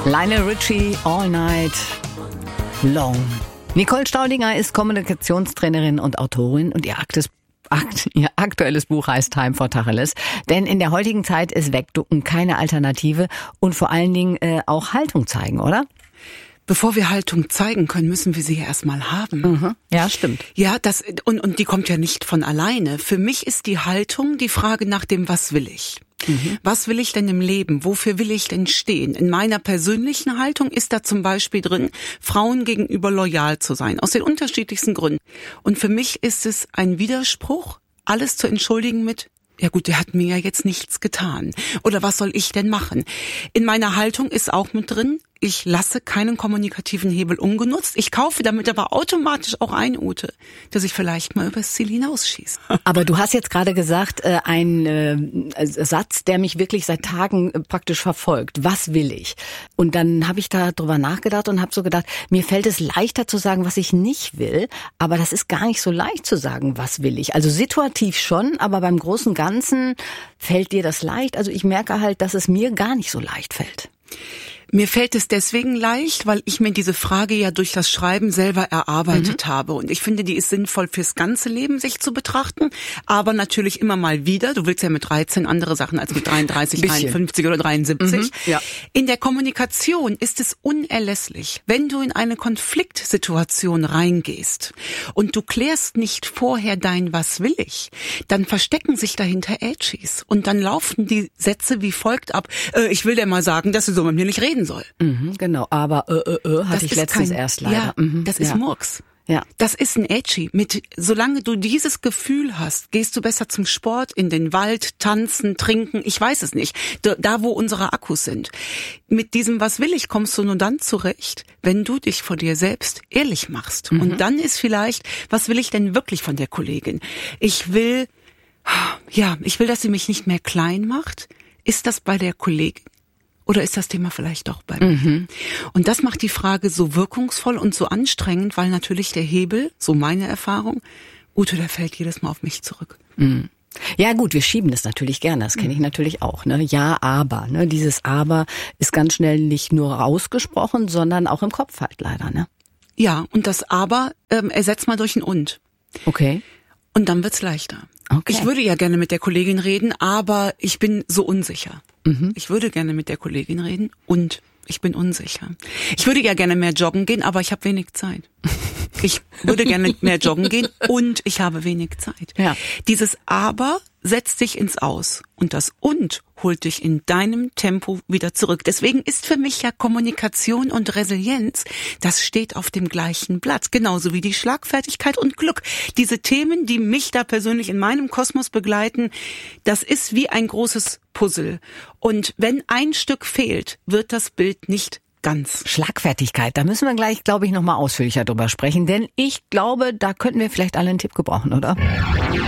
Lionel Richie, All Night Long. Nicole Staudinger ist Kommunikationstrainerin und Autorin und ihr aktuelles Buch heißt Time for Tacheles. Denn in der heutigen Zeit ist Wegducken keine Alternative und vor allen Dingen auch Haltung zeigen, oder? Bevor wir Haltung zeigen können, müssen wir sie ja erstmal haben. Mhm. Ja, stimmt. Ja, und die kommt ja nicht von alleine. Für mich ist die Haltung die Frage nach dem, was will ich? Mhm. Was will ich denn im Leben? Wofür will ich denn stehen? In meiner persönlichen Haltung ist da zum Beispiel drin, Frauen gegenüber loyal zu sein, aus den unterschiedlichsten Gründen. Und für mich ist es ein Widerspruch, alles zu entschuldigen mit, ja gut, der hat mir ja jetzt nichts getan. Oder was soll ich denn machen? In meiner Haltung ist auch mit drin, ich lasse keinen kommunikativen Hebel ungenutzt. Ich kaufe damit aber automatisch auch ein, Ute, dass ich vielleicht mal übers Ziel hinausschieße. Aber du hast jetzt gerade gesagt, ein Satz, der mich wirklich seit Tagen praktisch verfolgt. Was will ich? Und dann habe ich da drüber nachgedacht und habe so gedacht, mir fällt es leichter zu sagen, was ich nicht will. Aber das ist gar nicht so leicht zu sagen, was will ich. Also situativ schon, aber beim großen Ganzen fällt dir das leicht. Also ich merke halt, dass es mir gar nicht so leicht fällt. Mir fällt es deswegen leicht, weil ich mir diese Frage ja durch das Schreiben selber erarbeitet habe. Und ich finde, die ist sinnvoll fürs ganze Leben, sich zu betrachten. Aber natürlich immer mal wieder. Du willst ja mit 13 andere Sachen als mit 33, 51 oder 73. Mhm, ja. In der Kommunikation ist es unerlässlich, wenn du in eine Konfliktsituation reingehst und du klärst nicht vorher dein Was will ich, dann verstecken sich dahinter Edgies. Und dann laufen die Sätze wie folgt ab. Ich will dir mal sagen, dass du so mit mir nicht reden soll. Mhm, genau, aber hatte ich letztens erst leider. Ja, das ist Murks. Ja. Das ist ein Edgy. Solange du dieses Gefühl hast, gehst du besser zum Sport, in den Wald, tanzen, trinken, ich weiß es nicht. Da, wo unsere Akkus sind. Mit diesem Was will ich kommst du nur dann zurecht, wenn du dich vor dir selbst ehrlich machst. Mhm. Und dann ist vielleicht, was will ich denn wirklich von der Kollegin? Ich will, dass sie mich nicht mehr klein macht. Ist das bei der Kollegin? Oder ist das Thema vielleicht doch bei mir? Mhm. Und das macht die Frage so wirkungsvoll und so anstrengend, weil natürlich der Hebel, so meine Erfahrung, Ute, der fällt jedes Mal auf mich zurück. Mhm. Ja gut, wir schieben das natürlich gerne, das kenne ich natürlich auch. Ne? Ja, aber. Ne? Dieses Aber ist ganz schnell nicht nur ausgesprochen, sondern auch im Kopf halt leider. Ne? Ja, und das Aber ersetzt mal durch ein Und. Okay. Und dann wird's leichter. Okay. Ich würde ja gerne mit der Kollegin reden, aber ich bin so unsicher. Mhm. Ich würde gerne mit der Kollegin reden und ich bin unsicher. Ich würde ja gerne mehr joggen gehen, aber ich habe wenig Zeit. Ich würde gerne mehr joggen gehen und ich habe wenig Zeit. Ja. Dieses Aber setzt dich ins Aus und das Und holt dich in deinem Tempo wieder zurück. Deswegen ist für mich ja Kommunikation und Resilienz, das steht auf dem gleichen Blatt. Genauso wie die Schlagfertigkeit und Glück. Diese Themen, die mich da persönlich in meinem Kosmos begleiten, das ist wie ein großes Puzzle. Und wenn ein Stück fehlt, wird das Bild nicht ganz. Schlagfertigkeit, da müssen wir gleich, glaube ich, nochmal ausführlicher drüber sprechen, denn ich glaube, da könnten wir vielleicht alle einen Tipp gebrauchen, oder?